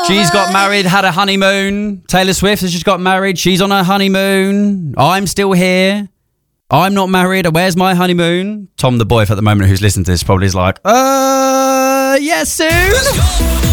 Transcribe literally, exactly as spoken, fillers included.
She's got married, had a honeymoon. Taylor Swift has just got married. She's on her honeymoon. I'm still here. I'm not married. Where's my honeymoon? Tom, the boy, at the moment, who's listening to this, probably is like, uh, yeah, soon.